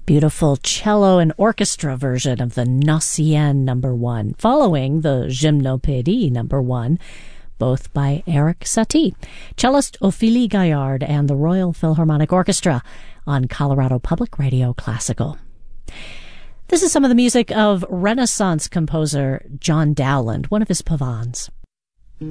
Beautiful cello and orchestra version of the Gnossienne No. 1, following the Gymnopédie No. 1, both by Eric Satie, cellist Ophélie Gaillard, and the Royal Philharmonic Orchestra on Colorado Public Radio Classical. This is some of the music of Renaissance composer John Dowland, one of his pavans.